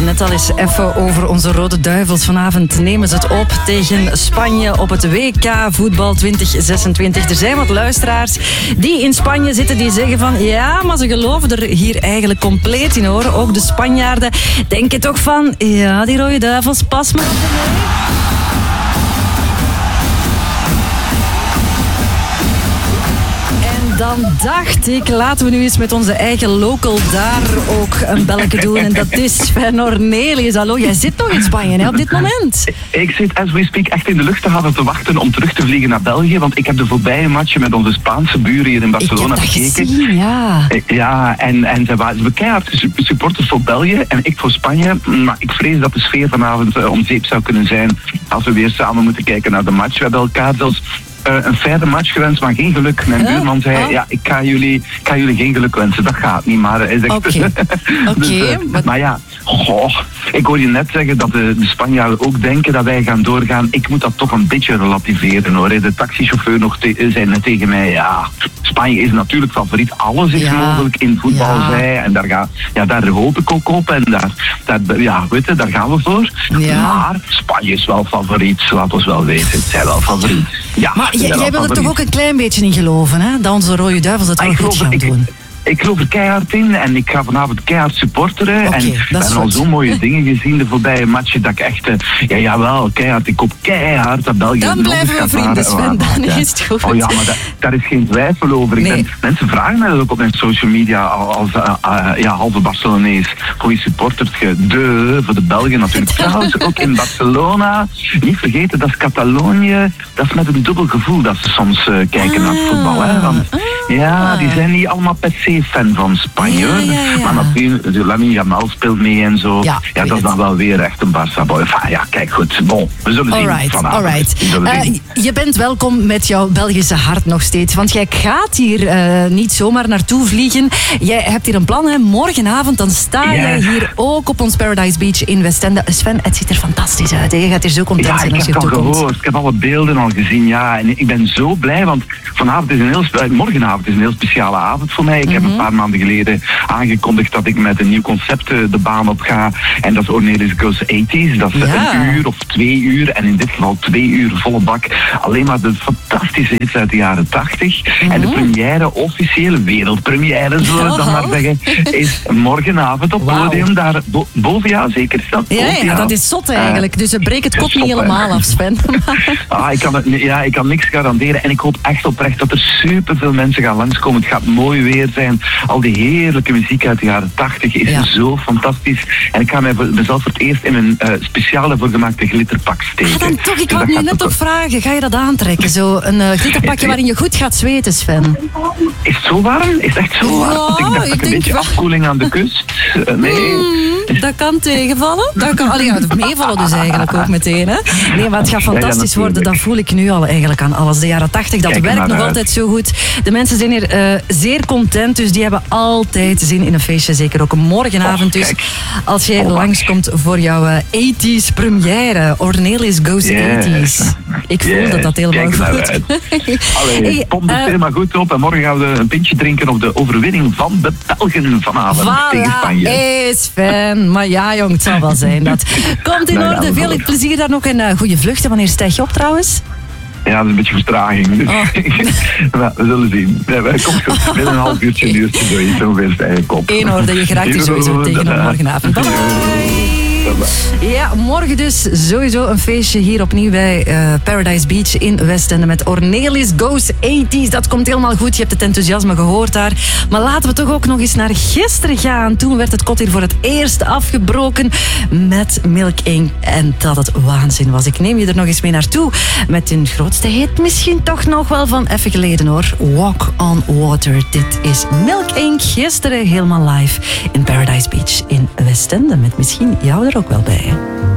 net al eens even over onze Rode Duivels. Vanavond nemen ze het op tegen Spanje op het WK voetbal 2026. Er zijn wat luisteraars die in Spanje zitten die zeggen van ja, maar ze geloven er hier eigenlijk compleet in hoor. Ook de Spanjaarden denken toch van ja, die Rode Duivels, pas maar op de mee. Dan dacht ik, laten we nu eens met onze eigen local daar ook een belletje doen. En dat is Sven Ornelius. Hallo, jij zit nog in Spanje hè, op dit moment? Ik zit, as we speak, echt in de luchthaven te wachten om terug te vliegen naar België. Want ik heb de voorbije matchen met onze Spaanse buren hier in Barcelona bekeken. Gezien, ja. Ja, en ze waren keihard supporters voor België en ik voor Spanje. Maar ik vrees dat de sfeer vanavond om zeep zou kunnen zijn als we weer samen moeten kijken naar de match. We hebben elkaar zelfs een verre match gewenst, maar geen geluk. Mijn buurman zei, ja, ik ga jullie geen geluk wensen. Dat gaat niet, maar hij zegt... Oké. Dus, maar ja, ik hoor je net zeggen dat de Spanjaarden ook denken dat wij gaan doorgaan. Ik moet dat toch een beetje relativeren, hoor. De taxichauffeur zei net tegen mij, ja, Spanje is natuurlijk favoriet. Alles is mogelijk in voetbal, zei. En daar hoop ik ook op. En daar gaan we voor. Ja. Maar Spanje is wel favoriet, laten we wel weten. Het zijn wel favoriet. Ja. Maar jij wil er toch ook een klein beetje in geloven, hè? Dat onze Rode Duivels het wel goed gaan doen. Ik geloof er keihard in en ik ga vanavond keihard supporteren. Okay, en we hebben al zo mooie dingen gezien de voorbije matchen dat ik echt, jawel, keihard. Ik hoop keihard dat België... Dan blijven we vrienden, Sven, dan is het goed. Oh ja, maar daar is geen twijfel over. Nee. Mensen vragen mij dat ook op mijn social media als halve Barcelonees. Voor wie supportert je? Voor de Belgen natuurlijk. Trouwens, ook in Barcelona. Niet vergeten, dat is Catalonië. Dat is met een dubbel gevoel dat ze soms kijken naar het voetbal. Hè? Want die zijn niet allemaal per se fan van Spanje. Ja. Maar natuurlijk, Lamine Yamal speelt mee en zo. Ja, dat is dan wel weer echt een Barça-boy. Enfin, ja, kijk goed. Bon, we zullen zien vanavond. Je bent welkom met jouw Belgische hart nog steeds. Want jij gaat hier niet zomaar naartoe vliegen. Jij hebt hier een plan, hè. Morgenavond dan sta je hier ook op ons Paradise Beach in Westende. Sven, het ziet er fantastisch uit. Hè? Je gaat hier zo content zijn als je toekomt. Ik heb het al gehoord. Ik heb alle beelden al gezien. Ja, en ik ben zo blij, want morgenavond is een heel speciale avond voor mij. Ik heb een paar maanden geleden aangekondigd dat ik met een nieuw concept de baan op ga. En dat is Ornelius Goes 80's. Dat is een uur of 2 uur. En in dit geval 2 uur volle bak. Alleen maar de fantastische hits uit de jaren 80. En de première, officiële wereldpremière, zullen we dan maar zeggen, is morgenavond op het podium daar boven. Ja, zeker is dat. Ja, dat is zot eigenlijk. Dus breek het kot niet helemaal af, Sven. Ik kan niks garanderen. En ik hoop echt oprecht dat er superveel mensen gaan langskomen. Het gaat mooi weer zijn. Al die heerlijke muziek uit de jaren 80 is zo fantastisch. En ik ga mezelf voor het eerst in een speciale voorgemaakte glitterpak steken. Dan toch, ik wou je net toch vragen. Ga je dat aantrekken? Zo een glitterpakje waarin je goed gaat zweten, Sven. Is het zo warm? Is het echt zo warm? Want ik dacht dat een beetje afkoeling aan de kust. Dat kan tegenvallen. Dat kan meevallen dus eigenlijk ook meteen. Hè? Nee, maar het gaat fantastisch worden. Dat voel ik nu al eigenlijk aan alles. De jaren 80, dat werkt nog altijd zo goed. De mensen zijn hier zeer content, dus die hebben altijd zin in een feestje. Zeker ook morgenavond. Dus als jij langskomt voor jouw 80's première, Ornelius Goes 80's. Ik voel dat helemaal goed. Pomp de sfeer maar goed op en morgen gaan we een pintje drinken op de overwinning van de Belgen vanavond tegen Spanje. Sven. Maar ja, jong, het zal wel zijn. Dat komt in orde. Veel plezier daar nog en goede vluchten. Wanneer stijg je op trouwens? Ja, dat is een beetje vertraging. Dus we zullen zien. Komt goed. Binnen een half uurtje doe je zover stijgen kop. In orde, je geraakt hier sowieso tegen morgenavond. Bye. Ja, morgen dus sowieso een feestje hier opnieuw bij Paradise Beach in Westende met Ornelius Goes 80's. Dat komt helemaal goed, je hebt het enthousiasme gehoord daar. Maar laten we toch ook nog eens naar gisteren gaan. Toen werd het kot hier voor het eerst afgebroken met Milk Inc. En dat het waanzin was. Ik neem je er nog eens mee naartoe met hun grootste hit misschien toch nog wel van even geleden hoor. Walk on Water. Dit is Milk Inc. Gisteren helemaal live in Paradise Beach in Westende. Met misschien jou er ook wel bij.